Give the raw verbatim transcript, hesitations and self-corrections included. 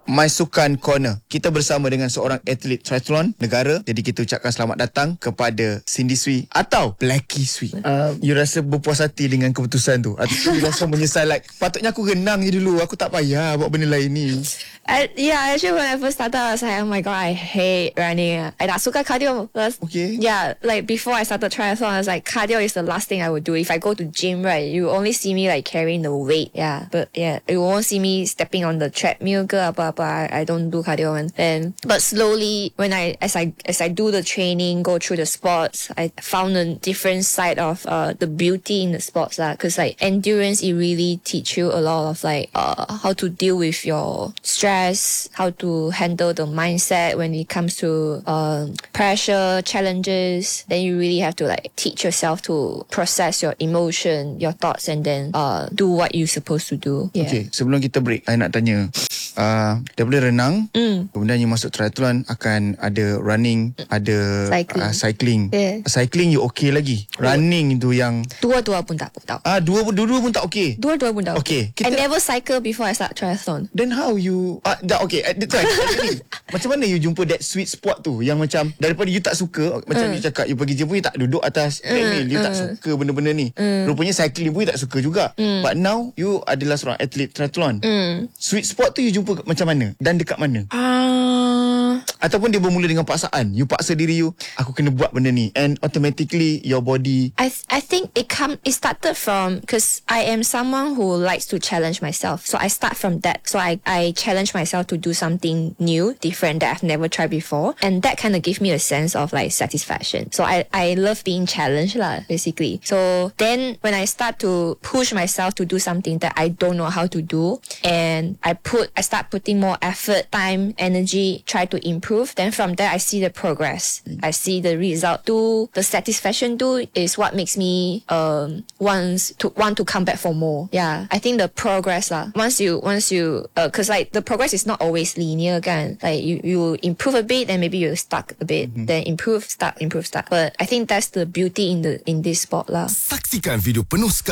My Sukan Corner. Kita bersama dengan seorang atlet triathlon negara. Jadi kita ucapkan selamat datang kepada Cindy Sui atau Blackie Sui. Uh, you rasa berpuas hati dengan keputusan tu? Atau you rasa menyesal like, patutnya aku renang je dulu, aku tak payah buat benda lain ni? I, yeah, actually when I first started, I was like, oh my god, I hate running. I tak suka cardio. Okay. Yeah, like before I started triathlon, I was like, cardio is the last thing I would do. If I go to gym, right, you only see me like carrying the weight. Yeah, but yeah, you won't see me stepping on the treadmill ke apa apa. I, I don't do cardio. And then, but slowly, when I as I as I do the training, go through the sports, I found a different side of uh the beauty in the sports lah. Cause like endurance, it really teach you a lot of like uh how to deal with your stress, how to handle the mindset when it comes to uh, pressure, challenges. Then you really have to like teach yourself to process your emotion, your thoughts, and then uh, do what you're supposed to do. Yeah. Okay, sebelum kita break, I nak tanya, uh, daripada renang, mm. kemudian you masuk triathlon, akan ada running, ada cycling. Uh, cycling. Yeah. Cycling you okay lagi. Running itu yang dua-dua pun tak tak. Ah, dua dua-dua pun tak okay. Dua-dua pun tak okay. okay. I never cycle before I start triathlon. Then how you ah, dah okay. Try, macam mana you jumpa that sweet spot tu yang macam daripada you tak suka, macam mm. you cakap you pergi gym pun you tak duduk atas treadmill, mm. you mm. tak suka benda-benda ni. Mm. Rupanya cycling pun you tak suka juga. Mm. But now you adalah seorang atlet triathlon. Mm. Sweet spot tu you jumpa macam mana dan dekat mana? Uh... Ataupun dia bermula dengan paksaan. You paksa diri you, aku kena buat benda ni, and automatically your body. I th- I think it come it started from because I am someone who likes to challenge myself. So I start from that. So I I challenge myself to do something new, different that I've never tried before, and that kind of gives me a sense of like satisfaction. So I I love being challenged lah, basically. So then when I start to push myself to do something that I don't know how to do, and I put I start putting more effort, time, energy, try to improve. Then from there I see the progress. I see the result too. The satisfaction too is what makes me um wants to want to come back for more. Yeah, I think the progress lah. Once you once you uh, cause like the progress is not always linear kan. Like you you improve a bit and maybe you stuck a bit. Mm-hmm. Then improve, stuck, improve, stuck. But I think that's the beauty in the in this sport lah. Saksikan video penuh